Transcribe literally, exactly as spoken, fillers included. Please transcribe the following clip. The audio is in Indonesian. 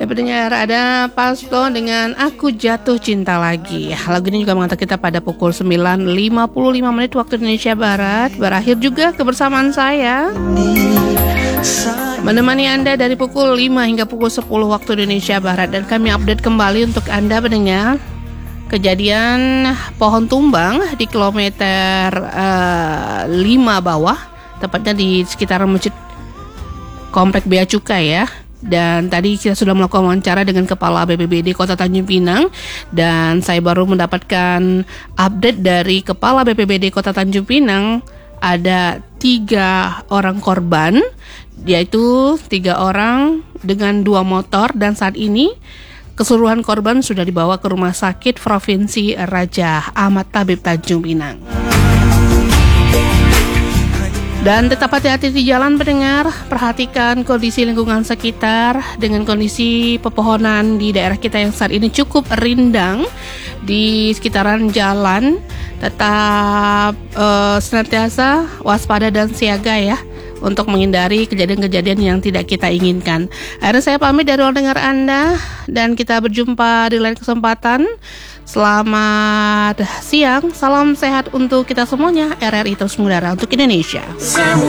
pendengar, ada Pasto dengan Aku Jatuh Cinta Lagi. Lagu ini juga mengantar kita pada pukul sembilan lima puluh lima menit waktu Indonesia Barat. Berakhir juga kebersamaan saya menemani Anda dari pukul lima hingga pukul sepuluh waktu Indonesia Barat. Dan kami update kembali untuk Anda pendengar kejadian pohon tumbang di kilometer uh, lima bawah, tepatnya di sekitaran masjid Komplek Bea Cukai ya. Dan tadi kita sudah melakukan wawancara dengan Kepala B P B D Kota Tanjung Pinang, dan saya baru mendapatkan update dari Kepala B P B D Kota Tanjung Pinang. Ada tiga orang korban, yaitu tiga orang dengan dua motor, dan saat ini keseluruhan korban sudah dibawa ke Rumah Sakit Provinsi Raja Ahmad Tabib Tanjung Pinang. Dan tetap hati-hati di jalan pendengar, perhatikan kondisi lingkungan sekitar dengan kondisi pepohonan di daerah kita yang saat ini cukup rindang di sekitaran jalan. Tetap uh, senantiasa waspada dan siaga ya, untuk menghindari kejadian-kejadian yang tidak kita inginkan. Akhirnya saya pamit dari ruang dengar Anda, dan kita berjumpa di lain kesempatan. Selamat siang, salam sehat untuk kita semuanya. R R I terus mengudara untuk Indonesia.